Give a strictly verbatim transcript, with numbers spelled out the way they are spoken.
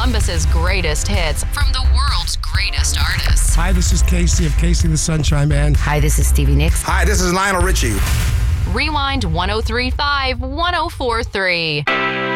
Columbus's greatest hits from the world's greatest artists. Hi, this is Casey of Casey the Sunshine Man. Hi, this is Stevie Nicks. Hi, this is Lionel Richie. Rewind one oh three point five, one oh four point three.